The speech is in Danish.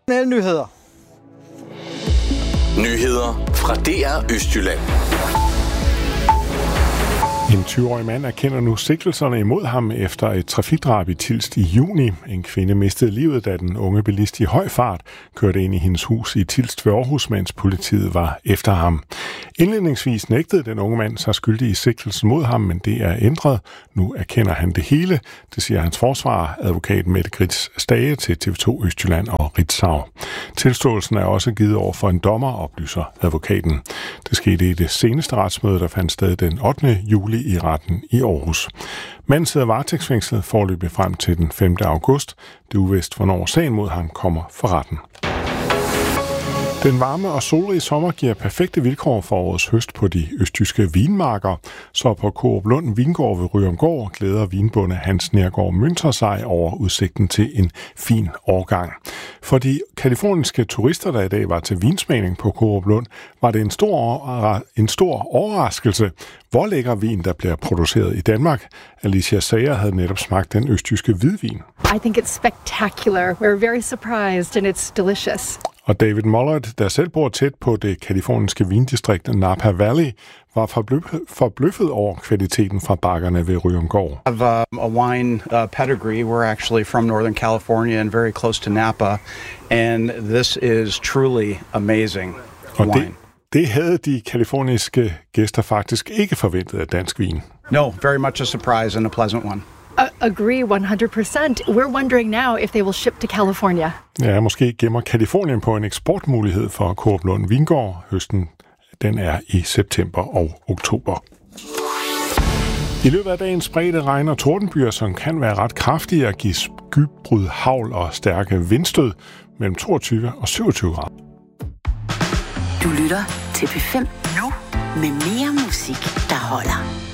Nyheder. Nyheder fra DR Østjylland. En 20-årig mand erkender nu sigtelserne imod ham efter et trafikdrab i Tilst i juni. En kvinde mistede livet, da den unge bilist i høj fart kørte ind i hendes hus i Tilst ved Aarhus, mens politiet var efter ham. Indledningsvis nægtede den unge mand sig skyldig i sigtelsen mod ham, men det er ændret. Nu erkender han det hele. Det siger hans forsvarer, advokat Mette Grits Stage til TV2 Østjylland og Ritzau. Tilståelsen er også givet over for en dommer, oplyser advokaten. Det skete i det seneste retsmøde, der fandt sted den 8. juli i retten i Aarhus. Manden sidder varetægtsfængslet foreløbig frem til den 5. august. Det er uvist, hvornår sagen mod ham kommer for retten. Den varme og solrige sommer giver perfekte vilkår for årets høst på de østjyske vinmarker. Så på Coop Lund Vingård ved Ryomgård glæder vinbonde Hans Nergård Mønter sig over udsigten til en fin årgang. For de kaliforniske turister, der i dag var til vinsmagning på Coop Lund, var det en stor overraskelse, hvor lækker vin, der bliver produceret i Danmark. Alicia Sager havde netop smagt den østjyske hvidvin. I think it's spectacular. We're very surprised and it's delicious. Og David Mollert, der selv bor tæt på det kaliforniske vindistrikt Napa Valley, var forbløffet over kvaliteten fra bakkerne ved Ryomgård. I have a wine pedigree. We're actually from Northern California and very close to Napa, and this is truly amazing wine. Det havde de kaliforniske gæster faktisk ikke forventet af dansk vin. No, very much a surprise and a pleasant one. Agree 100%. We're wondering now if they will ship to California. Ja, måske gemmer Kalifornien på en eksportmulighed for Coop Lund Vingård. Høsten, den er i september og oktober. I løbet af dagen spredte regn- og tordenbyer, som kan være ret kraftige og give skybrud, hagl og stærke vindstød mellem 22 og 27 grader. Du lytter til P5 nu med mere musik, der holder.